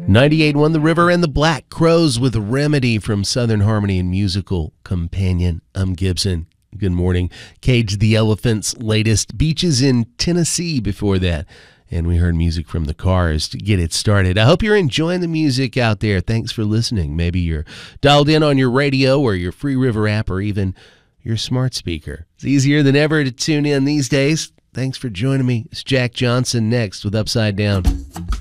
98.1 The River and the Black Crowes with Remedy from Southern Harmony and Musical Companion. I'm Gibson. Good morning. Cage the Elephant's latest, Beaches in Tennessee before that. And we heard music from the Cars to get it started. I hope you're enjoying the music out there. Thanks for listening. Maybe you're dialed in on your radio or your Free River app or even your smart speaker. It's easier than ever to tune in these days. Thanks for joining me. It's Jack Johnson next with Upside Down.